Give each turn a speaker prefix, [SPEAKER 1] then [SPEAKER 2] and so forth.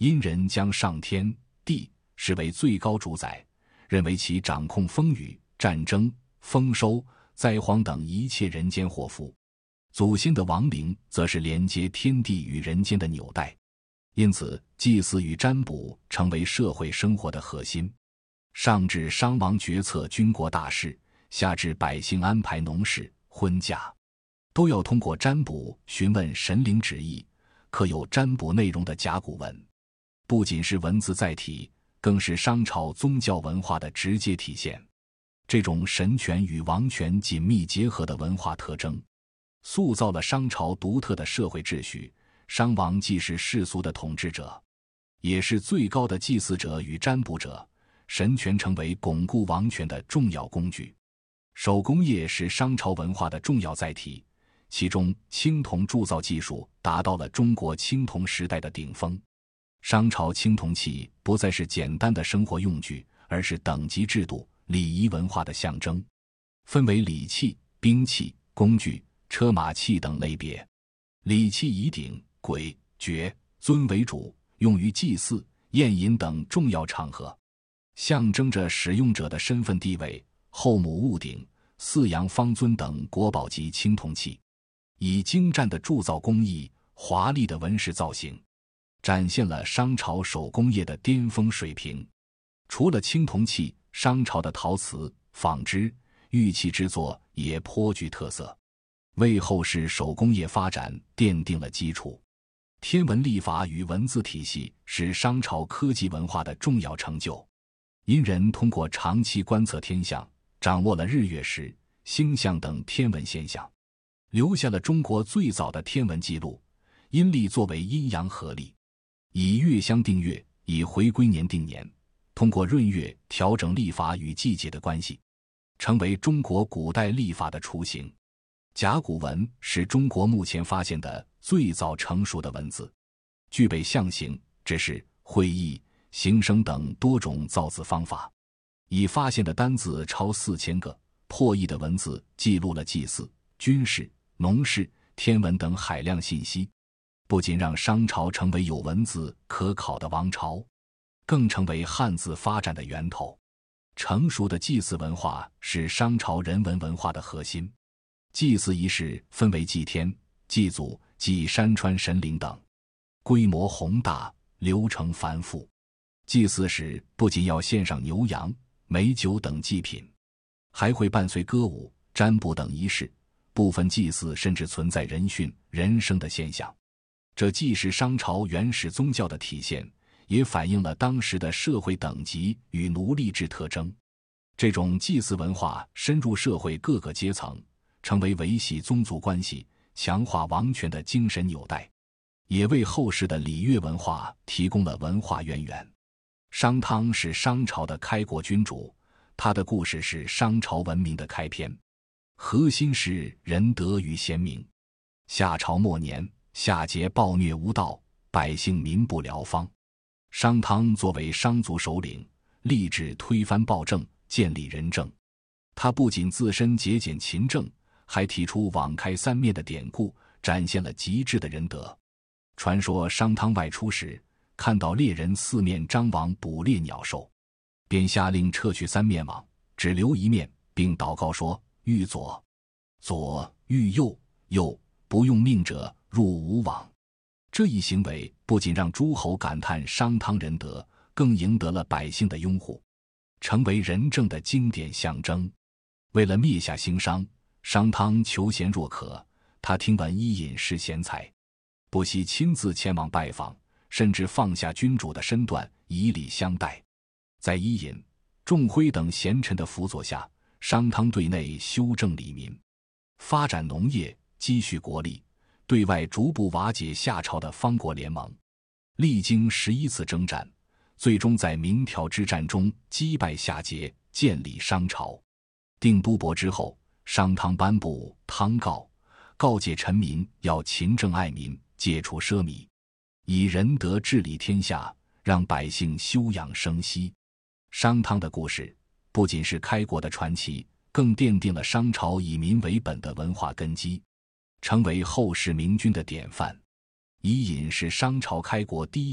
[SPEAKER 1] 殷人将上天地视为最高主宰，认为其掌控风雨、战争、丰收、灾荒等一切人间祸福。祖先的亡灵则是连接天地与人间的纽带，因此祭祀与占卜成为社会生活的核心。上至商王决策军国大事，下至百姓安排农事、婚嫁，都要通过占卜询问神灵旨意，刻有占卜内容的甲骨文。不仅是文字载体，更是商朝宗教文化的直接体现。这种神权与王权紧密结合的文化特征，塑造了商朝独特的社会秩序。商王既是世俗的统治者，也是最高的祭祀者与占卜者，神权成为巩固王权的重要工具。手工业是商朝文化的重要载体，其中青铜铸造技术达到了中国青铜时代的顶峰。商朝青铜器不再是简单的生活用具，而是等级制度、礼仪文化的象征，分为礼器、兵器、工具、车马器等类别。礼器以鼎、簋、爵、尊为主，用于祭祀、宴饮等重要场合，象征着使用者的身份地位。后母戊鼎、四羊方尊等国宝级青铜器，以精湛的铸造工艺、华丽的纹饰造型，展现了商朝手工业的巅峰水平。除了青铜器，商朝的陶瓷、纺织、玉器制作也颇具特色，为后世手工业发展奠定了基础。天文历法与文字体系是商朝科技文化的重要成就。殷人通过长期观测天象，掌握了日月食、星象等天文现象，留下了中国最早的天文记录。阴历作为阴阳合历，以月相定月，以回归年定年，通过闰月调整历法与季节的关系，成为中国古代历法的雏形。甲骨文是中国目前发现的最早成熟的文字，具备象形、指示、会意、形声等多种造字方法。已发现的单字超4000个，破译的文字记录了祭祀、军事、农事、天文等海量信息，不仅让商朝成为有文字可考的王朝，更成为汉字发展的源头。成熟的祭祀文化是商朝人文文化的核心。祭祀仪式分为祭天、祭祖、祭山川神灵等，规模宏大，流程繁复。祭祀时不仅要献上牛羊、美酒等祭品，还会伴随歌舞、占卜等仪式，部分祭祀甚至存在人殉、人生的现象。这既是商朝原始宗教的体现，也反映了当时的社会等级与奴隶制特征。这种祭祀文化深入社会各个阶层，成为维系宗族关系、强化王权的精神纽带，也为后世的礼乐文化提供了文化渊源。商汤是商朝的开国君主，他的故事是商朝文明的开篇，核心是仁德与贤明。夏朝末年，夏桀暴虐无道，百姓民不聊方。商汤作为商族首领，立志推翻暴政，建立仁政。他不仅自身节俭勤政，还提出网开三面的典故，展现了极致的仁德。传说商汤外出时，看到猎人四面张网捕猎鸟兽，便下令撤去三面网，只留一面，并祷告说：欲左，左；欲右，右；不用命者入无网。这一行为不仅让诸侯感叹商汤仁德，更赢得了百姓的拥护，成为仁政的经典象征。为了灭下兴商，商汤求贤若渴，他听闻伊尹是贤才，不惜亲自前往拜访，甚至放下君主的身段，以礼相待。在伊尹、仲辉等贤臣的辅佐下，商汤对内修正礼民，发展农业，积蓄国力；对外逐步瓦解夏朝的方国联盟。历经11次征战，最终在鸣条之战中击败夏桀，建立商朝。定都伯之后，商汤颁布汤告，告诫臣民要勤政爱民，戒除奢靡，以仁德治理天下，让百姓休养生息。商汤的故事不仅是开国的传奇，更奠定了商朝以民为本的文化根基，成为后世明君的典范。伊尹是商朝开国第一